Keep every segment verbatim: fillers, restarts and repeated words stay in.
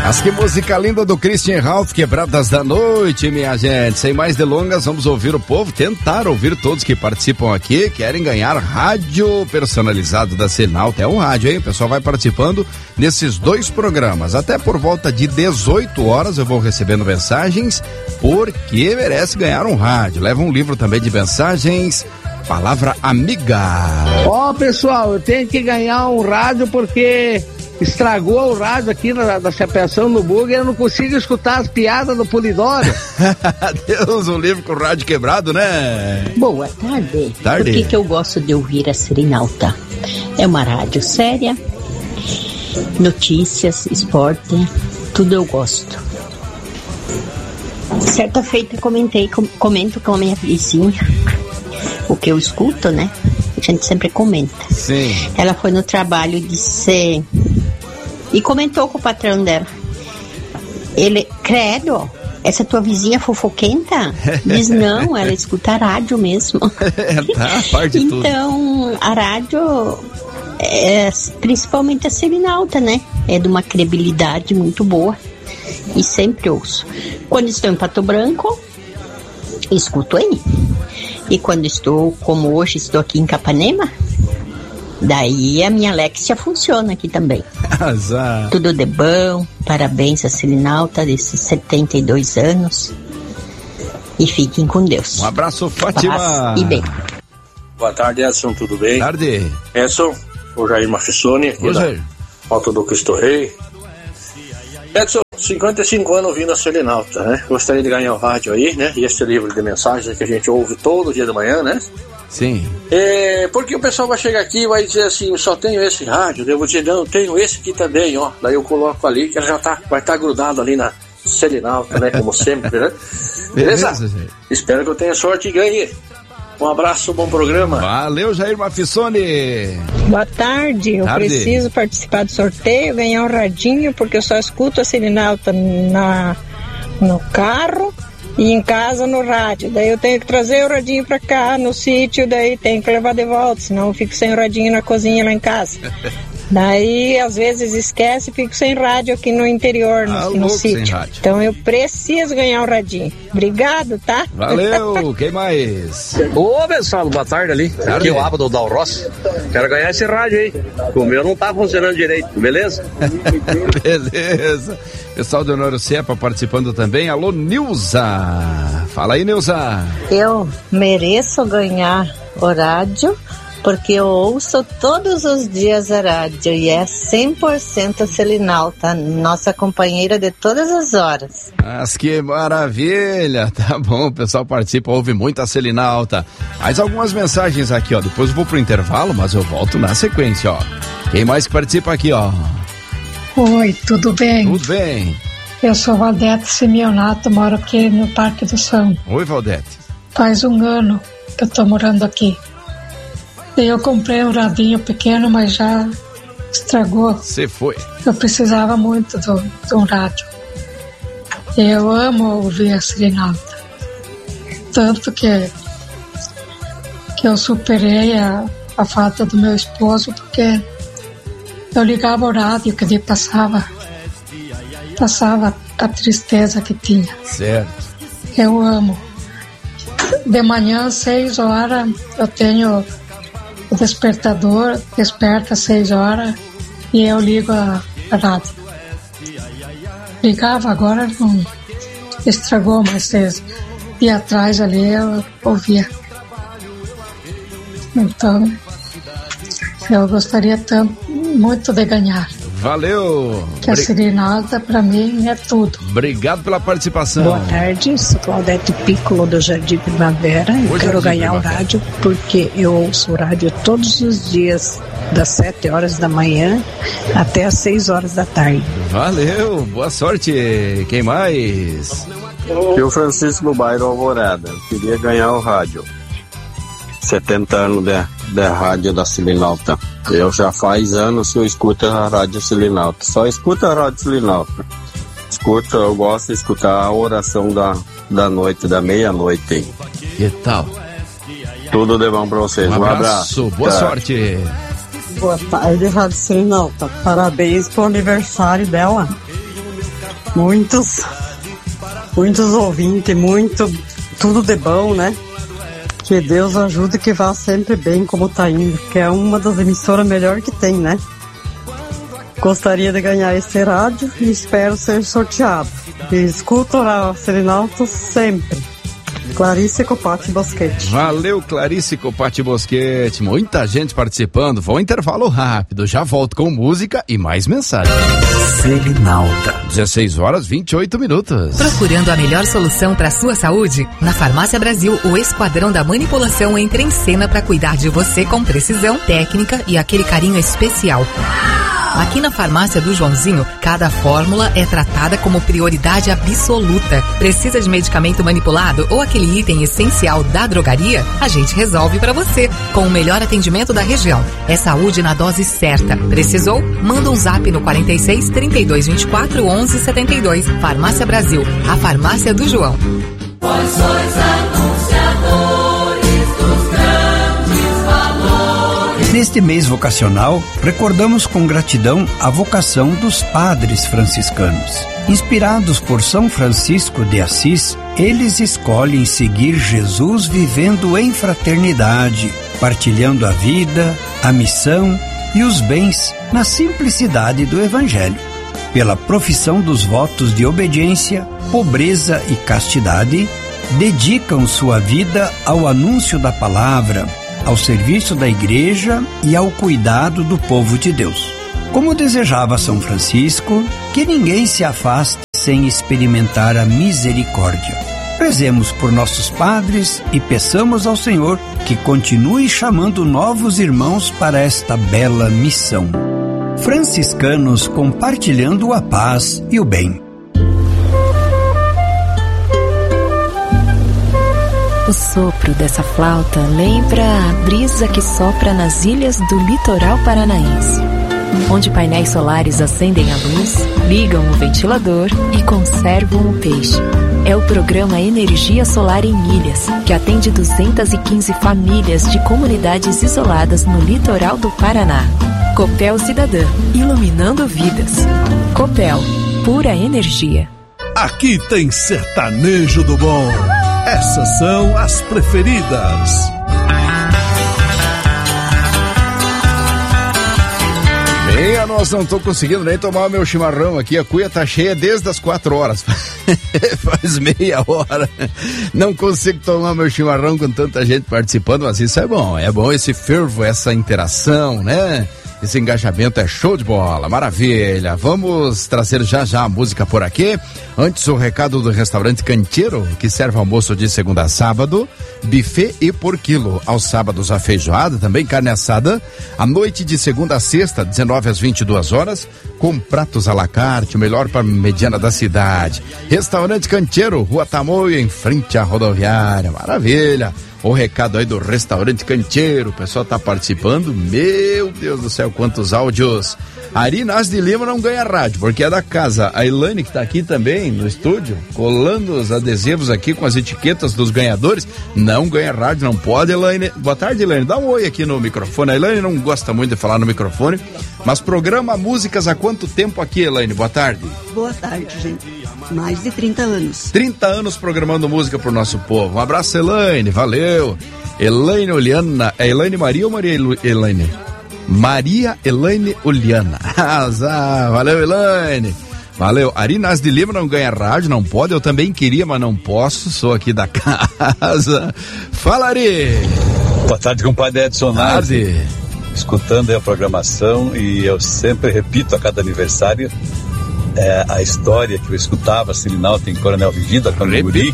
Mas que música linda do Christian Ralph, Quebradas da Noite, minha gente. Sem mais delongas, vamos ouvir o povo, tentar ouvir todos que participam aqui, querem ganhar rádio personalizado da Selinalta. É um rádio, hein? O pessoal vai participando nesses dois programas. Até por volta de dezoito horas eu vou recebendo mensagens, porque merece ganhar um rádio. Leva um livro também de mensagens. Palavra amiga. Ó, oh, pessoal, eu tenho que ganhar um rádio porque estragou o rádio aqui na, da chapeação no bug e eu não consigo escutar as piadas do Polidoro. Deus, um livro com o rádio quebrado, né? Boa tarde. Tarde. Por que que eu gosto de ouvir a Selinalta? É uma rádio séria, notícias, esporte, tudo eu gosto. Certa feita comentei, com, comento com a minha vizinha o que eu escuto, né? A gente sempre comenta. Sim. Ela foi no trabalho de ser e comentou com o patrão dela. Ele, credo, essa tua vizinha fofoquenta? Diz não, ela escuta a rádio mesmo. É, tá, parte de tudo. Então, a rádio, é, principalmente a Selinalta, né? É de uma credibilidade muito boa. E sempre ouço. Quando estou em Pato Branco, escuto aí. E quando estou, como hoje, estou aqui em Capanema, daí a minha Alexia funciona aqui também. Azar. Tudo de bom, parabéns a Selinalta desses setenta e dois anos. E fiquem com Deus. Um abraço, Fátima. Paz e bem. Boa tarde, Edson, tudo bem? Boa tarde. Edson, o Jair Mafissoni, aqui Oi, da Jair. Alto do Cristo Rei. Edson, cinquenta e cinco anos ouvindo a Selinalta, né? Gostaria de ganhar o rádio aí, né? E esse livro de mensagens que a gente ouve todo dia de manhã, né? Sim. É, porque o pessoal vai chegar aqui e vai dizer assim, só tenho esse rádio. Eu vou dizer, não, eu tenho esse aqui também, ó. Daí eu coloco ali, que ela já tá, vai estar tá grudado ali na Selinalta, né? Como sempre, né? Beleza? Beleza, espero que eu tenha sorte e ganhe. Um abraço, bom programa. Valeu, Jair Mafissoni. Boa tarde, eu tarde. preciso participar do sorteio, ganhar um radinho, porque eu só escuto a Selinalta na, no carro e em casa no rádio. Daí eu tenho que trazer o radinho pra cá, no sítio, daí tenho que levar de volta, senão eu fico sem o radinho na cozinha lá em casa. Daí, às vezes, esquece e fico sem rádio aqui no interior, no, ah, no sítio. Então, eu preciso ganhar um radinho. Obrigado, tá? Valeu, quem mais? Ô, pessoal, boa tarde ali. Tarde. Aqui é o Abdo Dal Ross. Quero ganhar esse rádio aí. O meu não tá funcionando direito, beleza? Beleza. Pessoal do Honório Cepa participando também. Alô, Nilza. Fala aí, Nilza. Eu mereço ganhar o rádio, porque eu ouço todos os dias a rádio e é cem por cento a Selinalta, nossa companheira de todas as horas. Mas que maravilha, tá bom, o pessoal participa, ouve muito a Selinalta. Mais algumas mensagens aqui, ó, depois eu vou pro intervalo, mas eu volto na sequência, ó. Quem mais que participa aqui, ó? Oi, tudo bem? Tudo bem. Eu sou Valdete Simeonato, moro aqui no Parque do São. Oi, Valdete. Faz um ano que eu tô morando aqui. Eu comprei um radinho pequeno, mas já estragou. Você foi. Eu precisava muito do, de um rádio. Eu amo ouvir a Selinalta. Tanto que, que eu superei a, a falta do meu esposo, porque eu ligava o rádio que ele passava, passava a tristeza que tinha. Certo. Eu amo. De manhã, seis horas, eu tenho o despertador, desperta às seis horas e eu ligo a, a rádio. Ligava, agora não estragou, mas seis dias atrás ali eu ouvia. Então, eu gostaria tanto, muito de ganhar. Valeu! Que a Selinalta, pra mim, é tudo. Obrigado pela participação. Boa tarde, sou Claudete Piccolo do Jardim Primavera. Eu Oi, quero Jardim ganhar o Primavera. rádio porque eu ouço o rádio todos os dias, das sete horas da manhã até as seis horas da tarde. Valeu, boa sorte. Quem mais? Aqui o Francisco do bairro Alvorada. Eu queria ganhar o rádio. setenta anos de, de rádio da Selinalta. Eu já faz anos que eu escuto a rádio Selinalta. Só escuto a rádio Selinalta. Escuto, eu gosto de escutar a oração da, da noite, da meia-noite. Que tal? Tudo de bom pra vocês. Um Um abraço, abraço. boa Tá. sorte. Boa tarde, Rádio Selinalta. Parabéns pro aniversário dela. muitos, muitos ouvintes, muito, tudo de bom, né? Que Deus ajude que vá sempre bem como tá indo, que é uma das emissoras melhor que tem, né? Gostaria de ganhar esse rádio e espero ser sorteado. E escuto a Selinalta sempre. Clarice Copati Bosquete. Valeu, Clarice Copati Bosquete. Muita gente participando. Vou um intervalo rápido. Já volto com música e mais mensagens. Selinalta. dezesseis horas e vinte e oito minutos. Procurando a melhor solução para sua saúde? Na Farmácia Brasil, o Esquadrão da Manipulação entra em cena para cuidar de você com precisão, técnica e aquele carinho especial. Aqui na Farmácia do Joãozinho, cada fórmula é tratada como prioridade absoluta. Precisa de medicamento manipulado ou aquele item essencial da drogaria? A gente resolve para você, com o melhor atendimento da região. É saúde na dose certa. Precisou? Manda um zap no quarenta e seis, trinta e dois, vinte e quatro, onze, setenta e dois. Farmácia Brasil, a farmácia do João. Pois sois anunciadores dos grandes valores. Neste mês vocacional, recordamos com gratidão a vocação dos padres franciscanos. Inspirados por São Francisco de Assis, eles escolhem seguir Jesus vivendo em fraternidade, partilhando a vida, a missão e os bens na simplicidade do Evangelho. Pela profissão dos votos de obediência, pobreza e castidade, dedicam sua vida ao anúncio da palavra, ao serviço da igreja e ao cuidado do povo de Deus. Como desejava São Francisco, que ninguém se afaste sem experimentar a misericórdia. Rezemos por nossos padres e peçamos ao Senhor que continue chamando novos irmãos para esta bela missão. Franciscanos compartilhando a paz e o bem. O sopro dessa flauta lembra a brisa que sopra nas ilhas do litoral paranaense, onde painéis solares acendem a luz, ligam o ventilador e conservam o peixe. É o programa Energia Solar em Ilhas, que atende duzentas e quinze famílias de comunidades isoladas no litoral do Paraná. Copel Cidadã, iluminando vidas. Copel, pura energia. Aqui tem sertanejo do bom. Essas são as preferidas. Meia, nós não tô conseguindo nem tomar o meu chimarrão aqui. A cuia tá cheia desde as quatro horas. Faz meia hora. Não consigo tomar meu chimarrão com tanta gente participando, mas isso é bom. É bom esse fervo, essa interação, né? Esse engajamento é show de bola, maravilha. Vamos trazer já já a música por aqui. Antes, o recado do restaurante Canteiro, que serve almoço de segunda a sábado, buffet e por quilo. Aos sábados, a feijoada, também carne assada. À noite de segunda a sexta, dezenove às vinte e duas horas, com pratos à la carte, o melhor para mediana da cidade. Restaurante Canteiro, Rua Tamoio, em frente à rodoviária. Maravilha. O recado aí do restaurante Canteiro, o pessoal tá participando, meu Deus do céu, quantos áudios. Ari Nas de Lima não ganha rádio, porque é da casa. A Elaine, que tá aqui também no estúdio, colando os adesivos aqui com as etiquetas dos ganhadores, não ganha rádio, não pode, Elaine. Boa tarde, Elaine, dá um oi aqui no microfone. A Elaine não gosta muito de falar no microfone, mas programa músicas há quanto tempo aqui, Elaine? Boa tarde. Boa tarde, gente. Mais de trinta anos. trinta anos programando música pro nosso povo. Um abraço, Elaine, valeu. Elaine Uliana, é Elaine Maria ou Maria Elaine? Maria Elaine Uliana. Ah, valeu, Elaine. Valeu. Ari Nas de Lima não ganha rádio, não pode. Eu também queria, mas não posso. Sou aqui da casa. Fala, Ari. Boa tarde, compadre Edson. Boa tarde. Escutando aí a programação, e eu sempre repito a cada aniversário é, a história que eu escutava, Selinalta em Coronel Vivida, quando eu guri.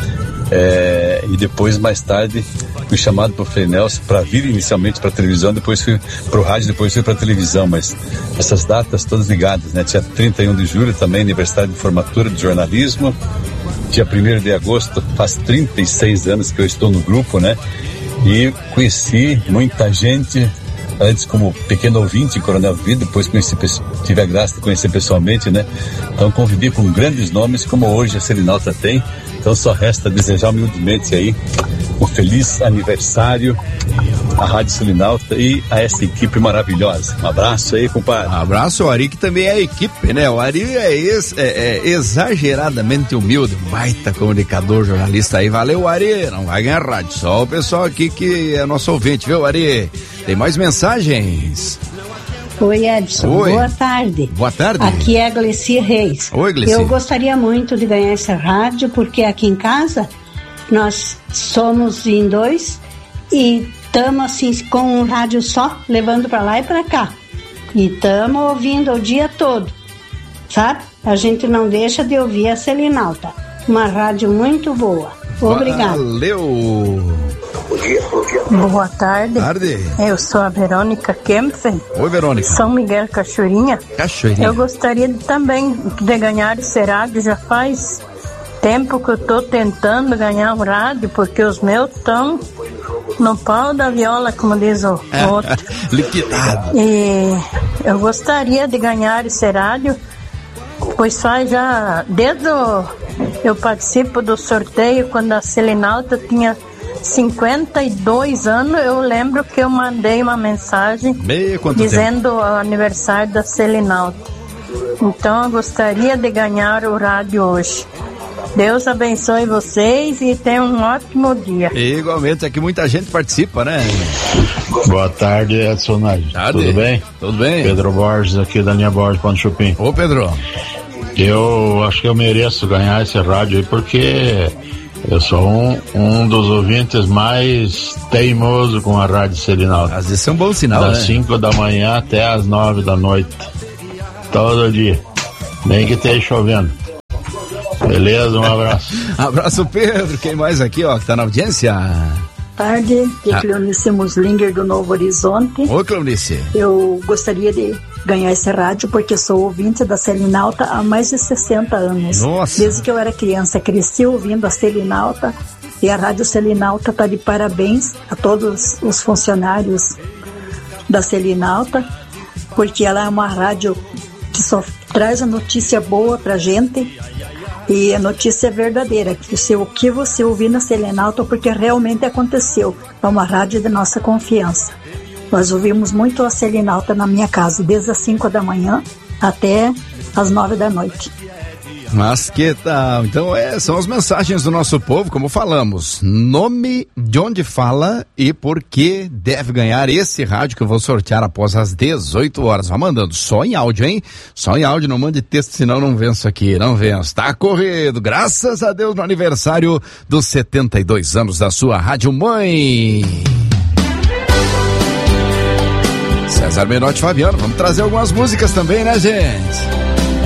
É, e depois, mais tarde, fui chamado por Frei Nelson para vir inicialmente para televisão, depois fui para o rádio, depois fui para televisão, mas essas datas todas ligadas, né? Dia trinta e um de julho também, aniversário de formatura de jornalismo. Dia primeiro de agosto, faz trinta e seis anos que eu estou no grupo, né? E conheci muita gente antes como pequeno ouvinte em Coronel Vivida, depois conheci, tive a graça de conhecer pessoalmente, né? Então convivi com grandes nomes como hoje a Selinalta tem. Então só resta desejar humildemente aí um feliz aniversário à Rádio Selinalta e a essa equipe maravilhosa. Um abraço aí, compadre. Um abraço, o Ari, que também é equipe, né? O Ari é, ex, é, é exageradamente humilde, um baita comunicador, jornalista aí. Valeu, Ari, não vai ganhar rádio, só o pessoal aqui que é nosso ouvinte, viu, Ari? Tem mais mensagens? Oi, Edson. Oi. Boa tarde. Boa tarde. Aqui é a Gleci Reis. Oi, Gleci. Eu gostaria muito de ganhar essa rádio, porque aqui em casa nós somos em dois e estamos assim com um rádio só, levando para lá e para cá. E estamos ouvindo o dia todo, sabe? A gente não deixa de ouvir a Selinalta. Uma rádio muito boa. Obrigada. Valeu. Boa tarde. Tarde. Eu sou a Verônica Kempfen. Oi, Verônica. São Miguel Cachoeirinha. Cachoeirinha. Eu gostaria de, também de ganhar esse rádio. Já faz tempo que eu estou tentando ganhar um rádio, porque os meus estão no pau da viola, como diz o outro. Liquidado. E eu gostaria de ganhar esse rádio, pois faz já, desde o, eu participo do sorteio quando a Selinalta tinha cinquenta e dois anos. Eu lembro que eu mandei uma mensagem Meio, dizendo tempo? o aniversário da Selinalta. Então eu gostaria de ganhar o rádio hoje. Deus abençoe vocês e tenham um ótimo dia. E, igualmente, aqui muita gente participa, né? Boa tarde, Edson Nage. Tarde. Tudo bem? Tudo bem. Pedro Borges aqui da linha Borges, Ponto Chupim. Ô, Pedro. Eu acho que eu mereço ganhar esse rádio aí, porque eu sou um, um dos ouvintes mais teimoso com a Rádio Selinalta. Às vezes é um bom sinal, das né? cinco da manhã até as nove da noite. Todo dia. Nem que esteja chovendo. Beleza, um abraço. Abraço, Pedro. Quem mais aqui, ó, que tá na audiência? Tarde, aqui é Ah. Cleonice Muslinger do Novo Horizonte. Ô, Cleonice. Eu gostaria de ganhar esse rádio porque sou ouvinte da Selinalta há mais de sessenta anos. Nossa. Desde que eu era criança, cresci ouvindo a Selinalta e a Rádio Selinalta está de parabéns a todos os funcionários da Selinalta, porque ela é uma rádio que só traz a notícia boa pra gente. E a notícia é verdadeira, que você, o que você ouvir na Selinalta, porque realmente aconteceu. É uma rádio de nossa confiança. Nós ouvimos muito a Selinalta na minha casa, desde as cinco da manhã até as nove da noite. Mas que tal? Então, é, são as mensagens do nosso povo, como falamos. Nome, de onde fala e por que deve ganhar esse rádio que eu vou sortear após as dezoito horas. Vai mandando só em áudio, hein? Só em áudio, não mande texto, senão não venço aqui, não venço. Tá corrido, graças a Deus, no aniversário dos setenta e dois anos da sua Rádio Mãe. César Menotti e Fabiano, vamos trazer algumas músicas também, né, gente?